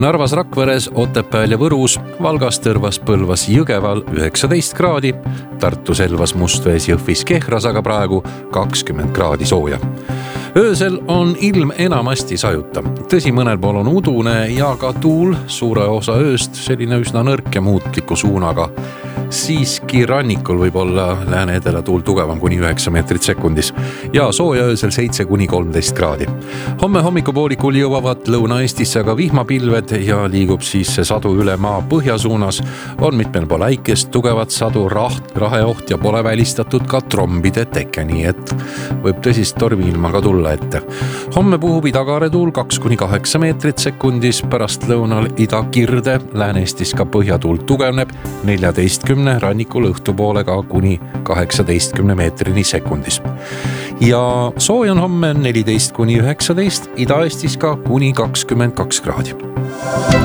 Narvas, Rakveres, Otepääl ja Võrus, Valgas, Tõrvas, Põlvas, Jõgeval 19 kraadi, Tartus, Elvas, Mustvees, Jõhvis, Kehras aga praegu 20 kraadi sooja. Öösel on ilm enamasti sajuta. Tõsi, mõnel pool on udune ja ka tuul suure osa ööst, selline üsna nõrk ja muutliku suunaga. Siiski rannikul võib olla lääne-edela tuul tugevam kuni 9 meetrit sekundis ja sooja öösel 7–13 kraadi. Homme hommikupoolikul jõuavad Lõuna-Eestisse aga vihmapilved ja liigub siis see sadu üle maa põhja suunas. On mitmel pool äikest, tugevat sadu, raheoht ja pole välistatud ka trombide teke, nii et võib tõsist tormiilma ka tulla ette. Homme puhub idakaaretuul 2–8 meetrit sekundis, pärast lõunal idakirde, Lääne-Eestis ka põhjatuul tugevneb 14 rannikul õhtupoole ka kuni 18 meetrini sekundis. Ja sooj on homme 14–19, Ida-Eestis ka kuni 22 kraadi.